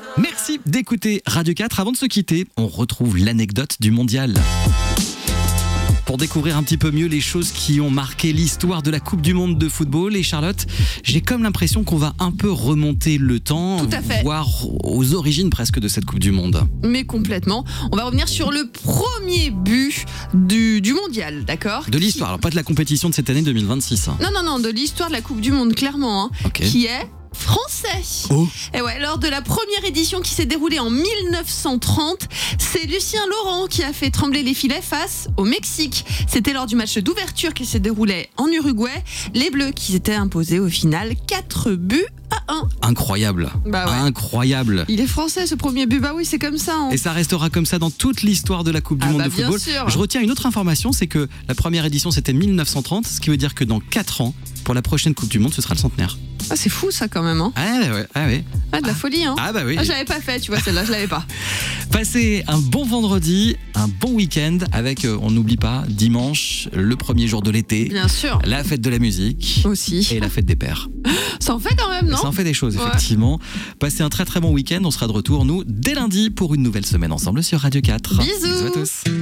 Merci d'écouter Radio 4. Avant de se quitter, on retrouve l'anecdote du mondial. Pour découvrir un petit peu mieux les choses qui ont marqué l'histoire de la Coupe du Monde de football. Et Charlotte, j'ai comme l'impression qu'on va un peu remonter le temps, Tout à fait. voire aux origines presque de cette Coupe du Monde. Mais complètement. On va revenir sur le premier but du mondial, d'accord ? De l'histoire, alors pas de la compétition de cette année 2026. hein. Non, de l'histoire de la Coupe du Monde, clairement. Hein, Ok. Qui est français. Oh. Et ouais, lors de la première édition qui s'est déroulée en 1930, c'est Lucien Laurent qui a fait trembler les filets face au Mexique. C'était lors du match d'ouverture qui s'est déroulé en Uruguay. Les Bleus qui s'étaient imposés au final 4-1. Incroyable. Bah ouais. Incroyable. Il est français ce premier but, bah oui, c'est comme ça. Hein. Et ça restera comme ça dans toute l'histoire de la Coupe du Monde de bien football. sûr. Je retiens une autre information, c'est que la première édition c'était 1930, ce qui veut dire que dans 4 ans, pour la prochaine Coupe du Monde, ce sera le centenaire. Ah, c'est fou ça quand même. Hein. Ah ouais. Ah, de la folie. Hein. Ah bah oui. Ah, je l'avais pas fait, tu vois, celle-là, je l'avais pas. Passez un bon vendredi, un bon week-end avec, on n'oublie pas, dimanche, le premier jour de l'été, Bien sûr. la fête de la musique Aussi. et la fête des pères. Ça en fait quand même, non ? Ça en fait des choses, Ouais. effectivement. Passez un très très bon week-end. On sera de retour, nous, dès lundi pour une nouvelle semaine ensemble sur Radio 4. Bisous. À tous.